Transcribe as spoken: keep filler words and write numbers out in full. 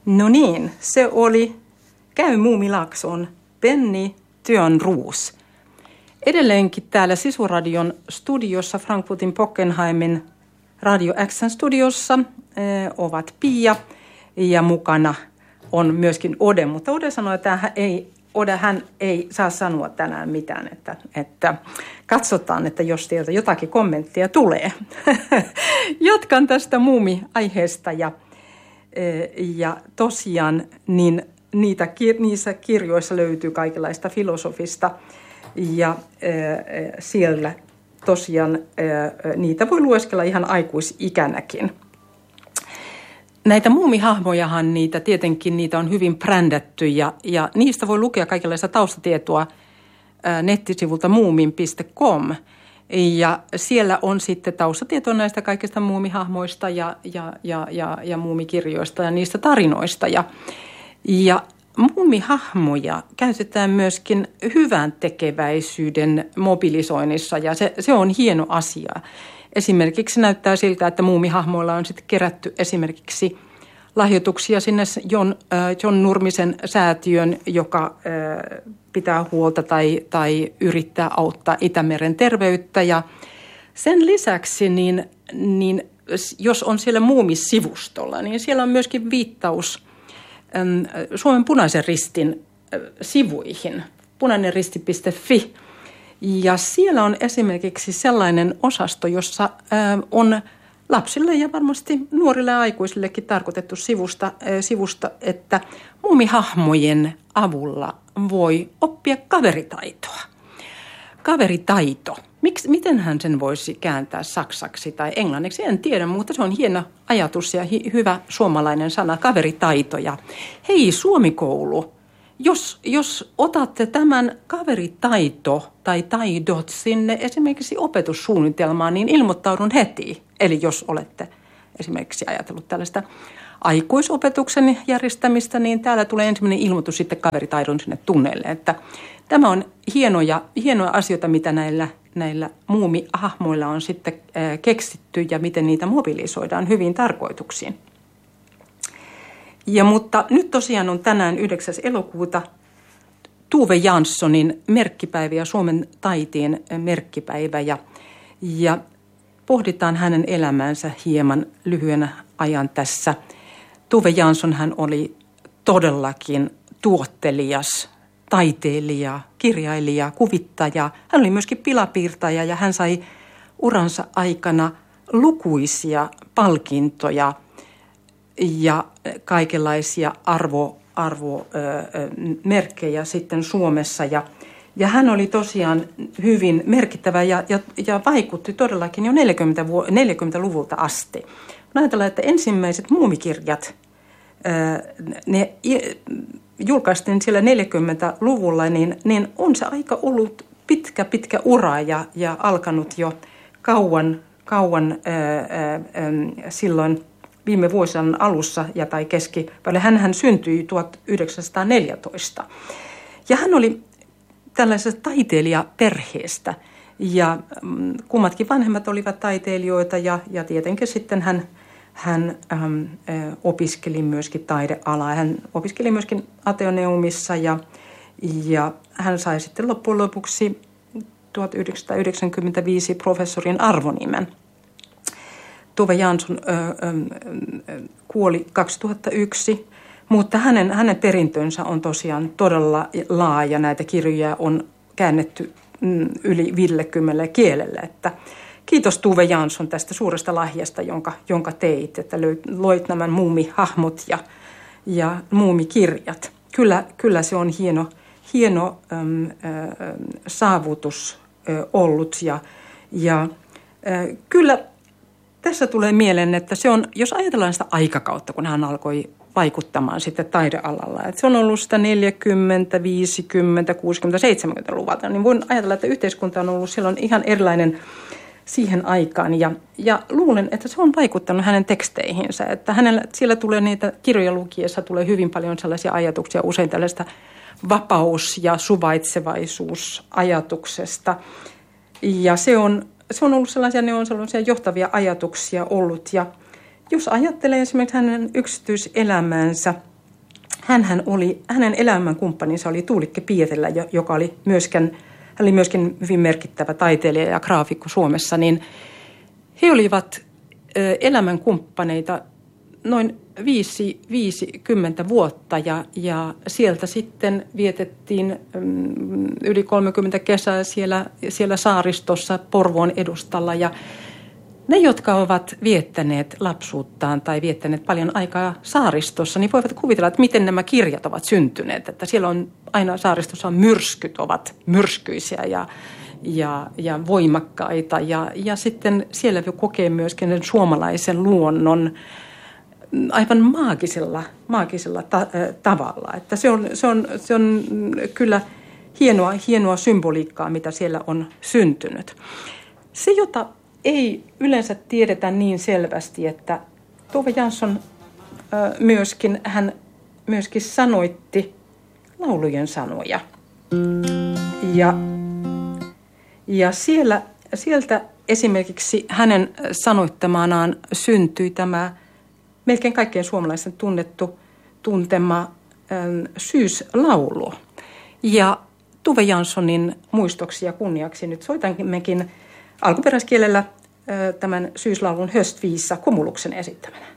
No niin, se oli Käy Muumilaakson Penny Työnruus. Edelleenkin täällä Sisuradion studiossa, Frankfurtin Bockenheimin Radio X:n studiossa eh, ovat Pia ja mukana on myöskin Ode, mutta Ode sanoi, että hän ei, Ode, hän ei saa sanoa tänään mitään, että, että katsotaan, että jos teiltä jotakin kommenttia tulee. Jatkan tästä muumi-aiheesta ja, ja tosiaan niin niitä, niissä kirjoissa löytyy kaikenlaista filosofista ja siellä tosiaan niitä voi lueskella ihan aikuisikänäkin. Näitä muumihahmojahan niitä tietenkin niitä on hyvin brändätty ja, ja niistä voi lukea kaikenlaista taustatietoa ää, nettisivulta muumin piste com. Ja siellä on sitten taustatietoa näistä kaikista muumihahmoista ja, ja, ja, ja, ja muumikirjoista ja niistä tarinoista. Ja, ja muumihahmoja käytetään myöskin hyvän tekeväisyyden mobilisoinnissa ja se, se on hieno asia. Esimerkiksi näyttää siltä, että muumihahmoilla on sitten kerätty esimerkiksi lahjoituksia sinne John, äh, John Nurmisen säätiön, joka äh, pitää huolta tai, tai yrittää auttaa Itämeren terveyttä. Ja sen lisäksi, niin, niin jos on siellä muumissivustolla, niin siellä on myöskin viittaus ähm, Suomen Punaisen Ristin äh, sivuihin, punainenristi piste fi. Ja siellä on esimerkiksi sellainen osasto, jossa on lapsille ja varmasti nuorille ja aikuisillekin tarkoitettu sivusta, sivusta, että muumihahmojen avulla voi oppia kaveritaitoa. Kaveritaito. Miks, miten hän sen voisi kääntää saksaksi tai englanniksi? En tiedä, mutta se on hieno ajatus ja hi, hyvä suomalainen sana, kaveritaito. Ja hei, Suomikoulu. Jos, jos otatte tämän kaveritaito tai taidot sinne esimerkiksi opetussuunnitelmaan, niin ilmoittaudun heti. Eli jos olette esimerkiksi ajatellut tällaista aikuisopetuksen järjestämistä, niin täällä tulee ensimmäinen ilmoitus sitten kaveritaidon sinne tunneille. Että tämä on hienoja, hienoja asioita, mitä näillä, näillä muumihahmoilla on sitten keksitty ja miten niitä mobilisoidaan hyviin tarkoituksiin. Ja, mutta nyt tosiaan on tänään yhdeksäs elokuuta Tove Janssonin merkkipäivä ja Suomen taiteen merkkipäivä. Ja, ja pohditaan hänen elämänsä hieman lyhyenä ajan tässä. Tove Jansson hän oli todellakin tuottelias, taiteilija, kirjailija, kuvittaja. Hän oli myöskin pilapiirtäjä ja hän sai uransa aikana lukuisia palkintoja ja kaikenlaisia arvo, arvomerkkejä sitten Suomessa. Ja, ja hän oli tosiaan hyvin merkittävä ja, ja, ja vaikutti todellakin jo neljäkymmentäluvulta asti. Ajatellaan, että ensimmäiset muumikirjat, ne julkaistiin siellä neljäkymmentäluvulla, niin, niin on se aika ollut pitkä, pitkä ura ja, ja alkanut jo kauan, kauan ää, ää, silloin viime vuosien alussa ja tai keskivälissä. Hänhän syntyi tuhatyhdeksänsataaneljätoista. Ja hän oli tällaisesta taiteilijaperheestä. Ja kummatkin vanhemmat olivat taiteilijoita ja, ja tietenkin sitten hän, hän ähm, äh, opiskeli myöskin taidealaa. Hän opiskeli myöskin Ateneumissa ja, ja hän sai sitten loppujen lopuksi tuhatyhdeksänsataayhdeksänkymmentäviisi professorin arvonimen. Tove Jansson ö, ö, kuoli kaksituhattayksi, mutta hänen, hänen perintönsä on tosiaan todella laaja. Näitä kirjoja on käännetty mm, yli viisikymmentä kielellä. Että kiitos Tove Jansson tästä suuresta lahjasta, jonka, jonka teit, että loit nämä muumihahmot ja, ja muumikirjat. Kyllä, kyllä se on hieno, hieno äm, ä, saavutus ä, ollut ja, ja ä, kyllä tässä tulee mieleen, että se on, jos ajatellaan sitä aikakautta, kun hän alkoi vaikuttamaan sitten taidealalla, että se on ollut sitä neljäkymmentä, viisikymmentä, kuusikymmentä, seitsemänkymmentäluvulta, niin voin ajatella, että yhteiskunta on ollut silloin ihan erilainen siihen aikaan. Ja, ja luulen, että se on vaikuttanut hänen teksteihinsä, että hänellä, siellä tulee niitä kirjoja lukiessa, tulee hyvin paljon sellaisia ajatuksia, usein tällaista vapaus- ja suvaitsevaisuusajatuksesta. Ja se on Se on ollut sellaisia, ne on sellaisia johtavia ajatuksia ollut. Ja jos ajattelee esimerkiksi hänen yksityiselämäänsä, hänhän oli, hänen elämänkumppaninsa oli Tuulikki Pietilä, joka oli myöskin, hän oli myöskin hyvin merkittävä taiteilija ja graafikko Suomessa, niin he olivat elämänkumppaneita noin viisi, viisikymmentä vuotta ja, ja sieltä sitten vietettiin mm, yli kolmekymmentä kesää siellä, siellä saaristossa Porvoon edustalla ja ne, jotka ovat viettäneet lapsuuttaan tai viettäneet paljon aikaa saaristossa, niin voivat kuvitella, että miten nämä kirjat ovat syntyneet. Että siellä on aina saaristossa myrskyt ovat myrskyisiä ja, ja, ja voimakkaita. Ja, ja sitten siellä kokee myöskin sen suomalaisen luonnon aivan maagisella, maagisella ta- tavalla. Että se on, se on, se on kyllä hienoa, hienoa symboliikkaa, mitä siellä on syntynyt. Se, jota ei yleensä tiedetä niin selvästi, että Tove Jansson myöskin, hän myöskin sanoitti laulujen sanoja. Ja, ja siellä, sieltä esimerkiksi hänen sanoittamanaan syntyi tämä melkein kaikkien suomalaisen tunnettu tuntema syyslaulu. Ja Tove Janssonin muistoksi ja kunniaksi nyt soitammekin alkuperäiskielellä tämän syyslaulun Höstvisa Kumuluksen esittämänä.